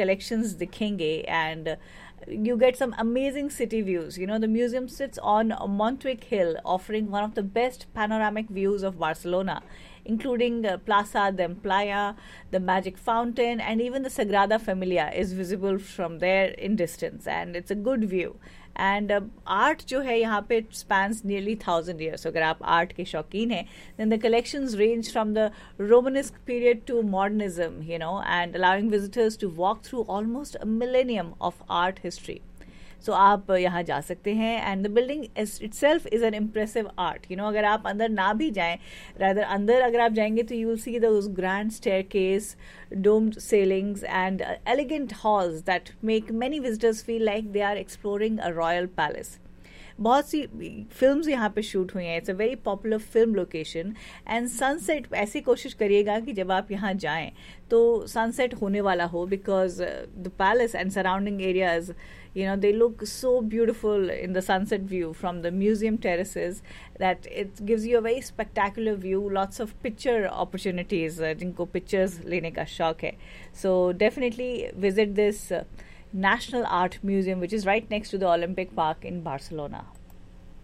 collections दिखेंगे, and you get some amazing city views. You know, the museum sits on Montjuic Hill, offering one of the best panoramic views of Barcelona, including Plaza de Playa, the Magic Fountain, and even the Sagrada Familia is visible from there in distance, and it's a good view. And art जो है यहाँ पे spans nearly 1000 years. अगर आप art के शौकीन हैं, then the collections range from the Romanesque period to modernism, you know, and allowing visitors to walk through almost a millennium of art history. सो आप यहाँ जा सकते हैं, and the building itself is an impressive art. You know, अगर आप अंदर ना भी जाएं, रादर अंदर अगर आप जाएंगे तो you will see those grand staircase, domed ceilings, and elegant halls that make many visitors feel like they are exploring a royal palace. बहुत सी फिल्म्स यहाँ पे शूट हुई हैं. It's a very popular film location. And sunset ऐसी कोशिश करिएगा कि जब आप यहाँ जाएं तो सनसेट होने वाला हो, because the palace and surrounding areas, you know, they look so beautiful in the sunset view from the museum terraces that it gives you a very spectacular view. Lots of picture opportunities, jinko pictures lene ka shauk hai. So definitely visit this National Art Museum, which is right next to the Olympic Park in Barcelona.